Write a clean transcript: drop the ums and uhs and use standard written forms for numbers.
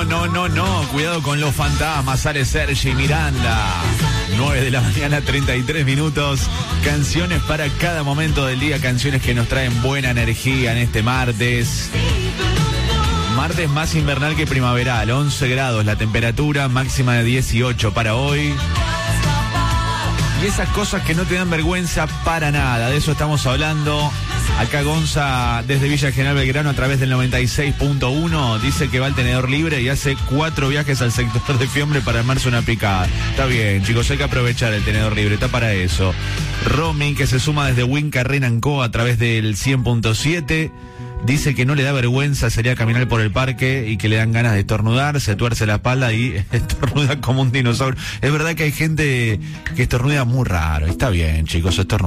No. Cuidado con los fantasmas. Sale Sergi Miranda. 9 de la mañana, 33 minutos. Canciones para cada momento del día. Canciones que nos traen buena energía en este martes. Martes más invernal que primaveral. 11 grados la temperatura, máxima de 18 para hoy. Y esas cosas que no te dan vergüenza para nada. De eso estamos hablando. Acá Gonza, desde Villa General Belgrano, a través del 96.1, dice que va al tenedor libre y hace 4 viajes al sector de Fiambre para armarse una picada. Está bien, chicos, hay que aprovechar el tenedor libre, está para eso. Romy, que se suma desde Winca Renanco a través del 100.7, dice que no le da vergüenza salir a caminar por el parque y que le dan ganas de estornudar, se tuerce la espalda y estornuda como un dinosaurio. Es verdad que hay gente que estornuda muy raro. Está bien, chicos, estornuda.